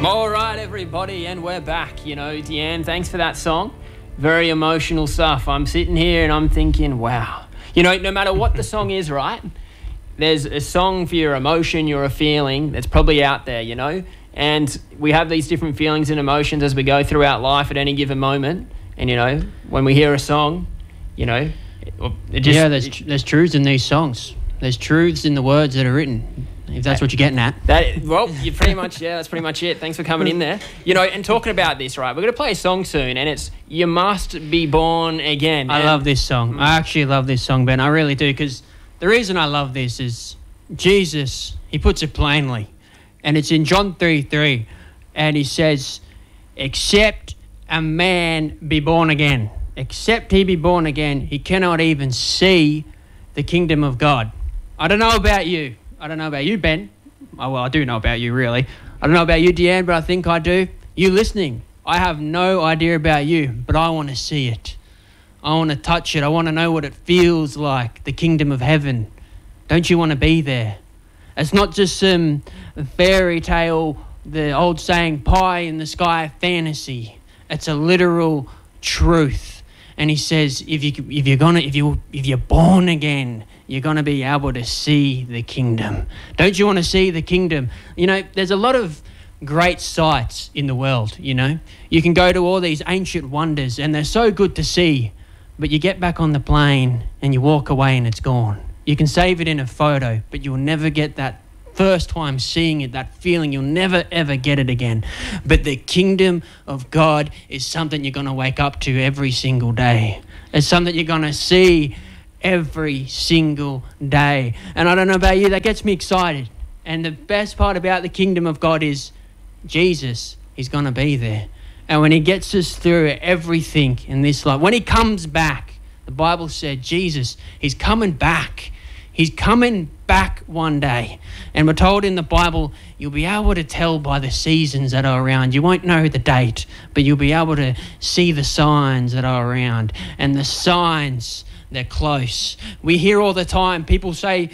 All right, everybody, and we're back. You know, Deanne, thanks for that song. Very emotional stuff. I'm sitting here and I'm thinking, wow. You know, no matter what the song is, right? There's a song for your emotion, your feeling that's probably out there, you know? And we have these different feelings and emotions as we go throughout life at any given moment. And, you know, when we hear a song, you know, it just... Yeah, there's truths in these songs. There's truths in the words that are written, if that's what you're getting at. Well, you pretty much, yeah, that's pretty much it. Thanks for coming in there. You know, and talking about this, right, we're going to play a song soon, and it's You Must Be Born Again. I love this song. I actually love this song, Ben. I really do, because the reason I love this is Jesus, he puts it plainly, and it's in John 3:3, and he says, except a man be born again, except he be born again, he cannot even see the kingdom of God. I don't know about you. I don't know about you, Ben. Oh, well, I do know about you, really. I don't know about you, Deanne, but I think I do. You listening, I have no idea about you, but I want to see it. I want to touch it. I want to know what it feels like, the kingdom of heaven. Don't you want to be there? It's not just some fairy tale, the old saying, pie in the sky fantasy. It's a literal truth. And he says, if you're born again, you're going to be able to see the kingdom. Don't you want to see the kingdom? You know, there's a lot of great sights in the world, you know. You can go to all these ancient wonders and they're so good to see, but you get back on the plane and you walk away and it's gone. You can save it in a photo, but you'll never get that first time seeing it, that feeling. You'll never, ever get it again. But the kingdom of God is something you're going to wake up to every single day. It's something you're going to see every single day. And I don't know about you, that gets me excited. And the best part about the kingdom of God is Jesus, he's going to be there. And when he gets us through everything in this life, when he comes back, the Bible said Jesus, he's coming back. He's coming back one day. And we're told in the Bible, you'll be able to tell by the seasons that are around. You won't know the date, but you'll be able to see the signs that are around. And the signs, they're close. We hear all the time people say,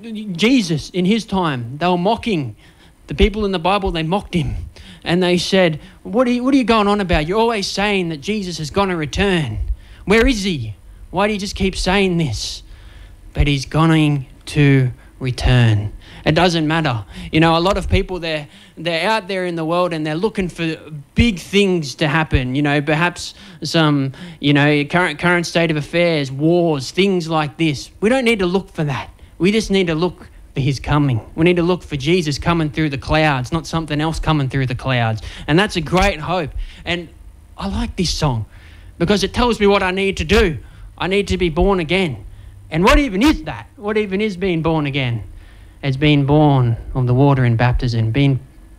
Jesus, in his time, they were mocking. The people in the Bible, they mocked him. And they said, what are you going on about? You're always saying that Jesus is going to return. Where is he? Why do you just keep saying this? But he's going to return. It doesn't matter. You know, a lot of people, they're out there in the world and they're looking for big things to happen. You know, perhaps some, you know, current state of affairs, wars, things like this. We don't need to look for that. We just need to look for his coming. We need to look for Jesus coming through the clouds, not something else coming through the clouds. And that's a great hope. And I like this song because it tells me what I need to do. I need to be born again. And what even is that? What even is being born again? It's being born of the water in baptism, being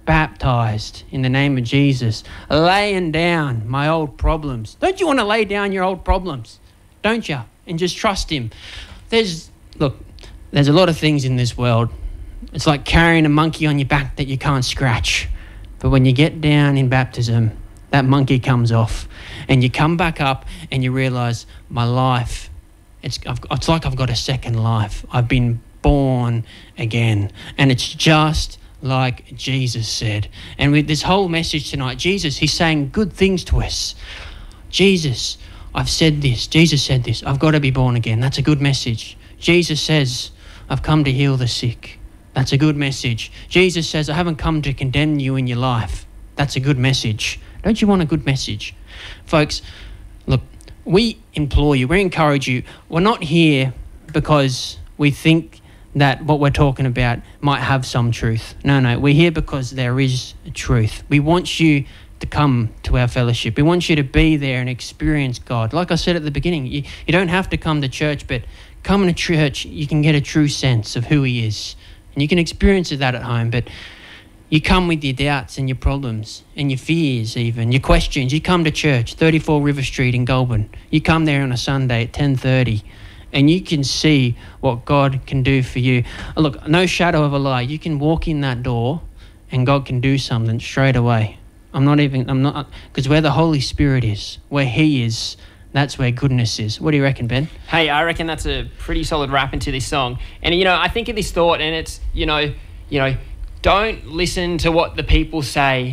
baptized in the name of Jesus, laying down my old problems. Don't you want to lay down your old problems? Don't you? And just trust him. There's a lot of things in this world. It's like carrying a monkey on your back that you can't scratch. But when you get down in baptism, that monkey comes off and you come back up and you realize my life, it's like I've got a second life. I've been born again. And it's just like Jesus said. And with this whole message tonight, Jesus, he's saying good things to us. Jesus, I've said this. Jesus said this. I've got to be born again. That's a good message. Jesus says, I've come to heal the sick. That's a good message. Jesus says, I haven't come to condemn you in your life. That's a good message. Don't you want a good message? Folks, look, we implore you, we encourage you. We're not here because we think that what we're talking about might have some truth. No, we're here because there is truth. We want you to come to our fellowship. We want you to be there and experience God. Like I said at the beginning, you don't have to come to church, but come to church, you can get a true sense of who he is. And you can experience that at home, but you come with your doubts and your problems and your fears even, your questions. You come to church, 34 River Street in Goulburn. You come there on a Sunday at 10:30 and you can see what God can do for you. Look, no shadow of a lie. You can walk in that door and God can do something straight away. I'm not, because where the Holy Spirit is, where he is, that's where goodness is. What do you reckon, Ben? Hey, I reckon that's a pretty solid wrap into this song. And, you know, I think of this thought and it's, you know, don't listen to what the people say.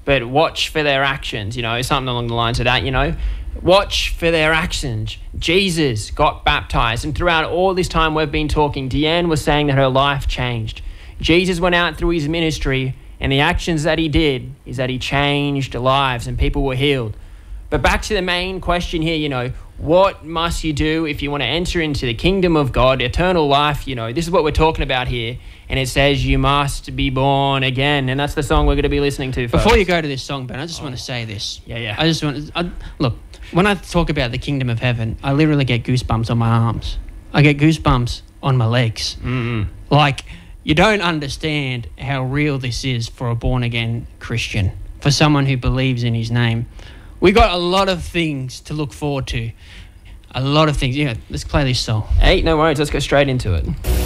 but watch for their actions, you know, something along the lines of that, you know. Watch for their actions. Jesus got baptized, and throughout all this time we've been talking, Deanne was saying that her life changed. Jesus went out through his ministry, and the actions that he did is that he changed lives and people were healed. But back to the main question here, you know, what must you do if you want to enter into the kingdom of God, eternal life? You know, this is what we're talking about here. And it says you must be born again. And that's the song we're going to be listening to first. Before you go to this song, Ben, I just want to say this. Yeah. I just want to... Look, when I talk about the kingdom of heaven, I literally get goosebumps on my arms. I get goosebumps on my legs. Mm-hmm. Like, you don't understand how real this is for a born-again Christian, for someone who believes in his name. We got a lot of things to look forward to. A lot of things. Yeah, let's play this song. Hey, no worries. Let's go straight into it.